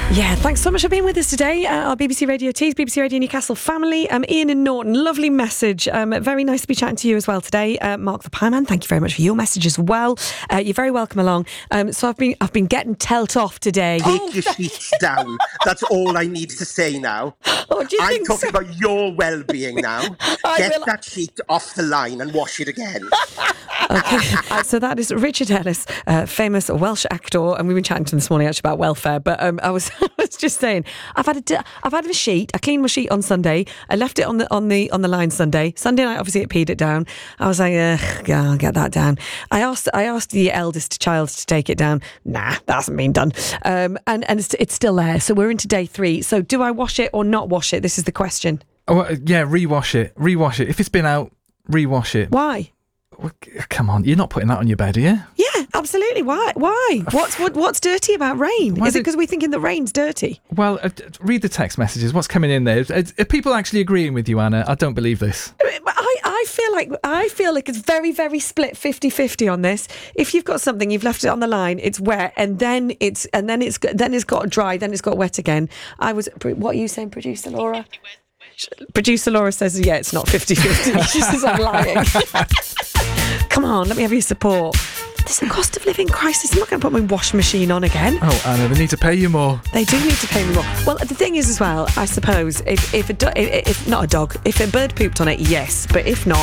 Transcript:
Yeah, thanks so much for being with us today. Our BBC Radio Tees, BBC Radio Newcastle family. Ian in Norton, lovely message. Very nice to be chatting to you as well today. Mark the Pieman, thank you very much for your message as well. You're very welcome along. So I've been getting telt off today. Take your sheets down. That's all I need to say now. Oh, do you I'm think talking so? about your well-being now. Get that sheet off the line and wash it again. Okay, so that is Richard Ellis, famous Welsh actor, and we've been chatting to him this morning actually about welfare. But I was just saying, I've had a sheet. I cleaned my sheet on Sunday. I left it on the line Sunday. Sunday night, obviously, it peed it down. I was like, yeah, I'll get that down. I asked the eldest child to take it down. Nah, that hasn't been done. And it's still there. So we're into day 3. So do I wash it or not wash it? This is the question. Oh, yeah, rewash it. If it's been out, rewash it. Why? Well, come on, you're not putting that on your bed, are you? Yeah, absolutely. Why? What's dirty about rain? Is it because we're thinking the rain's dirty? Well, read the text messages. What's coming in there? Are people actually agreeing with you, Anna? I don't believe this. I feel like it's very, very split 50-50 on this. If you've got something, you've left it on the line, it's wet, and then it's got dry, then it's got wet again. What are you saying, producer Laura? Producer Laura says, yeah, it's not 50-50. She says I'm lying. Come on, let me have your support. There's a cost of living crisis. I'm not going to put my washing machine on again. Oh, Anna, they need to pay you more. They do need to pay me more. Well, the thing is as well, I suppose, if not a dog, if a bird pooped on it, yes. But if not,